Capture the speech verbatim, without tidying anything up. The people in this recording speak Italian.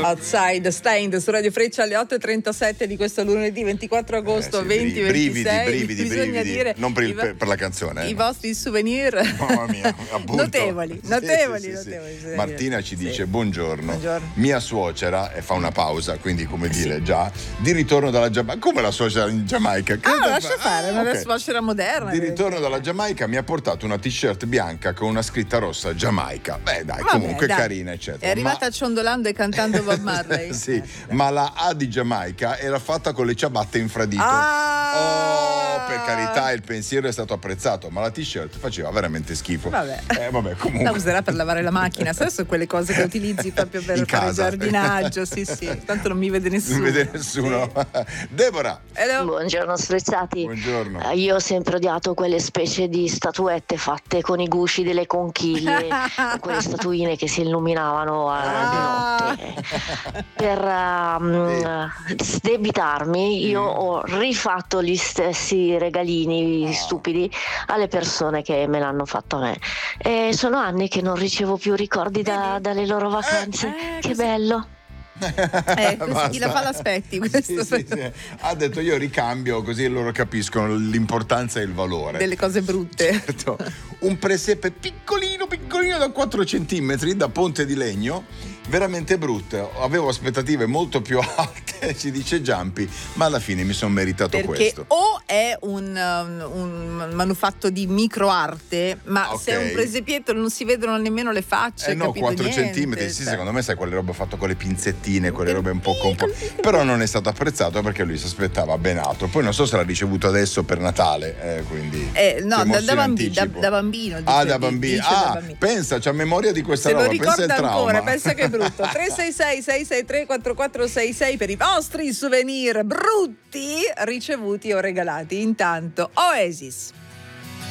Outside Stained su Radio Freccia alle otto e trentasette di questo lunedì ventiquattro agosto, eh sì, venti ventisei. Brividi, brividi, Bisogna brividi. dire Non per, il, i, per la canzone. I eh. vostri souvenir. Mamma mia, appunto. notevoli, Sì, notevoli, sì, sì, notevoli. sì. Martina ci dice sì. buongiorno. buongiorno. Mia suocera, e fa una pausa, quindi come dire sì. già, di ritorno dalla Giamaica. Come la suocera in Giamaica? Che Ah, lascia fa? fare, ah, ma okay. la suocera moderna. Di ritorno dalla Giamaica mi ha portato una t-shirt bianca con una scritta rossa Giamaica. Beh dai, Vabbè, comunque dai. carina eccetera. È arrivata ma... ciondolando e cantando Bob Marley. sì, eh, ma la A di Giamaica era fatta con le ciabatte infradito. Ah! Oh, per carità, il pensiero è stato apprezzato, ma la t-shirt faceva veramente schifo. Vabbè. Eh, vabbè, comunque. La userà per lavare la macchina, sai, sono quelle cose che utilizzi proprio per in fare casa. giardinaggio, sì, sì. Tanto non mi vede nessuno. Non vede nessuno. Sì. Deborah. Hello. Buongiorno sfrezzati. Buongiorno. Eh, io ho sempre odiato quelle specie di statuette fatte con i gusci delle conchiglie, quelle statuine che si illuminavano a Ah. di notte. Per um, sdebitarmi io ho rifatto gli stessi regalini stupidi alle persone che me l'hanno fatto a me. E sono anni che non ricevo più ricordi da, dalle loro vacanze. Eh, eh, che così. bello. Eh, così chi la fa l'aspetti questo. Sì, sì, sì. Ha detto io ricambio così loro capiscono l'importanza e il valore delle cose brutte. Certo. Un presepe piccolino piccolino da quattro centimetri da ponte di legno, veramente brutto. Avevo aspettative molto più alte, ci dice Giampi, ma alla fine mi sono meritato Perché questo. o è un, um, un manufatto di microarte, ma Ok. se è un presepietto non si vedono nemmeno le facce. Eh no, capito, quattro niente, centimetri, sì, cioè. secondo me sai quelle robe fatte con le pinzettine, quelle robe un po' Piccolo, compo. piccolo. Però non è stato apprezzato perché lui si aspettava ben altro. Poi non so se l'ha ricevuto adesso per Natale, eh, quindi. Eh, no, si è da, mosso da, in bambi- da, anticipo. da bambino. Dice, Ah, da di- bambino. dice da Ah, bambino. pensa, c'ha memoria di questa Se lo roba, pensa ricorda il trauma. ancora, pensa che è brutto. tre sei sei sei sei tre quattro quattro sei sei per i vostri souvenir brutti ricevuti o regalati. Intanto Oasis.